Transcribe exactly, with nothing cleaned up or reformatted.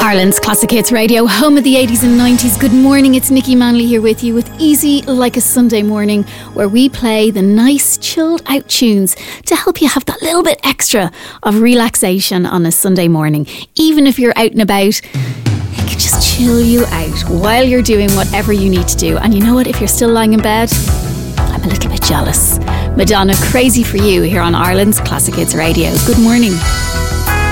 Ireland's Classic Hits Radio, home of the eighties and nineties. Good morning, it's Nikki Manley here with you with Easy Like a Sunday Morning, where we play the nice chilled out tunes to help you have that little bit extra of relaxation on a Sunday morning. Even if you're out and about, it can just chill you out while you're doing whatever you need to do. And you know what, if you're still lying in bed, I'm a little bit jealous. Madonna, Crazy for You, here on Ireland's Classic Hits Radio. Good morning.